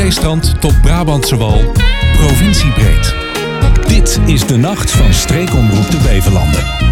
Zeestrand tot Brabantse Wal, provinciebreed. Dit is de nacht van Streekomroep de Beverlanden.